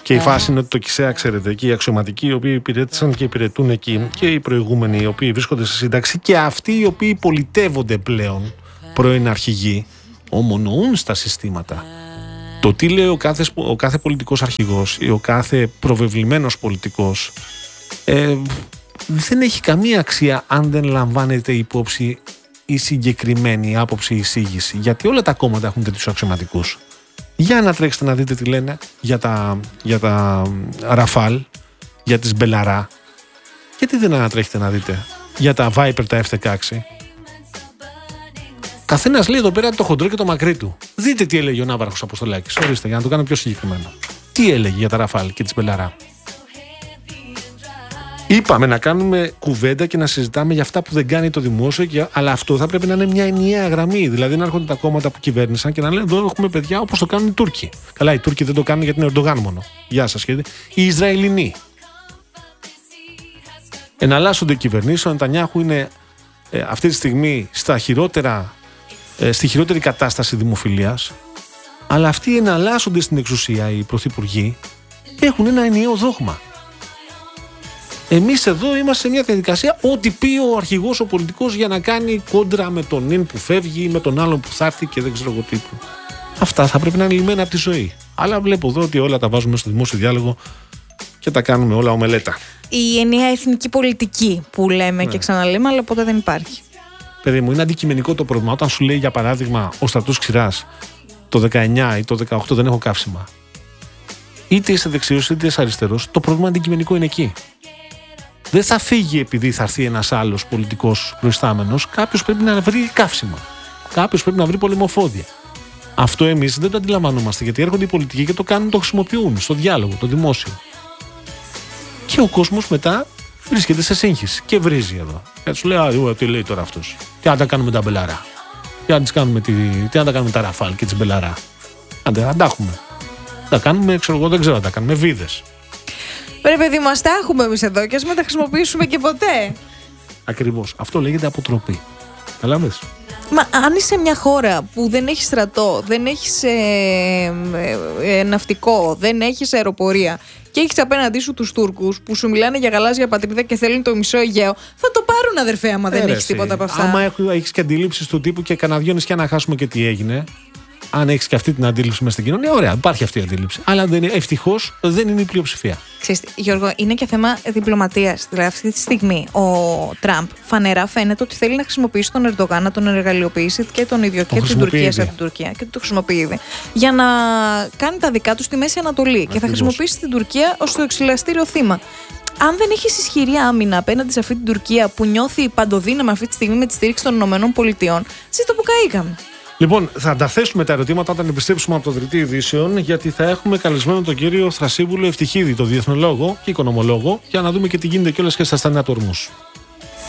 Και η φάση είναι ότι το ΚΙΣΕΑ, ξέρετε, και οι αξιωματικοί οι οποίοι υπηρέτησαν και υπηρετούν εκεί, και οι προηγούμενοι οι οποίοι βρίσκονται σε σύνταξη, και αυτοί οι οποίοι πολιτεύονται πλέον, πρώην αρχηγοί, ομονοούν στα συστήματα. Το τι λέει ο κάθε πολιτικός αρχηγός ή ο κάθε προβεβλημένος πολιτικός δεν έχει καμία αξία αν δεν λαμβάνεται υπόψη η συγκεκριμένη άποψη, η εισήγηση. Γιατί όλα τα κόμματα έχουν τέτοιους αξιωματικούς. Για να τρέξετε να δείτε τι λένε για τα Ραφάλ, για τις Μπελαρά. Γιατί δεν ανατρέχετε να δείτε για τα Viper, τα F-16. Καθένας λέει εδώ πέρα το χοντρό και το μακρύ του. Δείτε τι έλεγε ο Ναύαρχος Αποστολάκης. Ορίστε, για να το κάνω πιο συγκεκριμένο. Τι έλεγε για τα Ραφάλ και τις Μπελαρά. Είπαμε να κάνουμε κουβέντα και να συζητάμε για αυτά που δεν κάνει το δημόσιο, αλλά αυτό θα πρέπει να είναι μια ενιαία γραμμή. Δηλαδή να έρχονται τα κόμματα που κυβέρνησαν και να λένε εδώ έχουμε παιδιά όπως το κάνουν οι Τούρκοι. Καλά, οι Τούρκοι δεν το κάνουν γιατί είναι Ερντογάν μόνο. Γεια σας, οι Ισραηλινοί. Εναλλάσσονται οι κυβερνήσεις. Ο Νετανιάχου είναι αυτή τη στιγμή στη χειρότερη κατάσταση δημοφιλίας. Αλλά αυτοί εναλλάσσονται στην εξουσία, οι πρωθυπουργοί, έχουν ένα ενιαίο δόγμα. Εμείς εδώ είμαστε σε μια διαδικασία ό,τι πει ο αρχηγός, ο πολιτικός, για να κάνει κόντρα με τον νυν που φεύγει ή με τον άλλον που θα έρθει και δεν ξέρω εγώ τι. Αυτά θα πρέπει να είναι λυμμένα από τη ζωή. Αλλά βλέπω εδώ ότι όλα τα βάζουμε στο δημόσιο διάλογο και τα κάνουμε όλα ομελέτα. Η ενιαία εθνική πολιτική που λέμε και ξαναλέμε, αλλά ποτέ δεν υπάρχει. Παιδί μου, είναι αντικειμενικό το πρόβλημα. Όταν σου λέει, για παράδειγμα, ο στρατός Ξηράς το 19 ή το 18 δεν έχω καύσιμα. Είτε είσαι δεξιός είτε είσαι αριστερός, το πρόβλημα αντικειμενικό είναι εκεί. Δεν θα φύγει επειδή θα έρθει ένας άλλος πολιτικός προϊστάμενος. Κάποιος πρέπει να βρει καύσιμα. Κάποιος πρέπει να βρει πολεμοφόδια. Αυτό εμείς δεν το αντιλαμβανόμαστε, γιατί έρχονται οι πολιτικοί και το κάνουν, το χρησιμοποιούν στο διάλογο, το δημόσιο. Και ο κόσμος μετά βρίσκεται σε σύγχυση και βρίζει εδώ. Και του λέει, τι λέει τώρα αυτός. Τι να τα κάνουμε τα Μπελαρά. Τι να τα κάνουμε τα Ραφάλ και τις Μπελαρά. Αν τα έχουμε. Τα κάνουμε, δεν ξέρω, τα κάνουμε βίδες. Ρε παιδί μας, τα έχουμε εμείς εδώ και ας μην τα χρησιμοποιήσουμε και ποτέ. Ακριβώς. Αυτό λέγεται αποτροπή. Καταλάβες. Μα αν είσαι μια χώρα που δεν έχει στρατό, δεν έχεις ναυτικό, δεν έχεις αεροπορία και έχεις απέναντί σου τους Τούρκους που σου μιλάνε για γαλάζια πατρίδα και θέλουν το μισό Αιγαίο, θα το πάρουν, αδερφέ, άμα δεν έχεις τίποτα από αυτά. Άμα έχεις και αντιλήψεις του τύπου και κανένα δυο νησιά να χάσουμε και τι έγινε. Αν έχεις και αυτή την αντίληψη μες στην κοινωνία, ωραία, υπάρχει αυτή η αντίληψη. Αλλά ευτυχώς δεν είναι η πλειοψηφία. Ξέρεις, Γιώργο, είναι και θέμα διπλωματίας. Δηλαδή, αυτή τη στιγμή ο Τραμπ φανερά φαίνεται ότι θέλει να χρησιμοποιήσει τον Ερντογάν, να τον εργαλειοποιήσει και τον ίδιο και την Τουρκία σε την Τουρκία. Και το χρησιμοποιεί ήδη. Για να κάνει τα δικά του στη Μέση Ανατολή. Ακριβώς. Και θα χρησιμοποιήσει την Τουρκία ως το εξηλαστήριο θύμα. Αν δεν έχεις ισχυρή άμυνα απέναντι σε αυτή την Τουρκία που νιώθει παντοδύναμη αυτή τη στιγμή με τη στήριξη των ΗΠΑ, ζήτω που καήκαμε. Λοιπόν, θα ανταθέσουμε τα ερωτήματα όταν επιστρέψουμε από το Δελτίο Ειδήσεων, γιατί θα έχουμε καλεσμένο τον κύριο Θρασίβουλο Ευτυχίδη, τον διεθνολόγο και οικονομολόγο, για να δούμε και τι γίνεται κιόλας και στα στενά του Ορμούς.